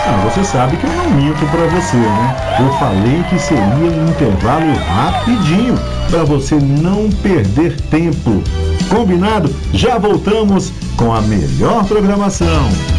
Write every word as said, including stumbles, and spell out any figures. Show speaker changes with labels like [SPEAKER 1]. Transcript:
[SPEAKER 1] Ah, você sabe que eu não minto pra você, né? Eu falei que seria um intervalo rapidinho, pra você não perder tempo. Combinado? Já voltamos com a melhor programação.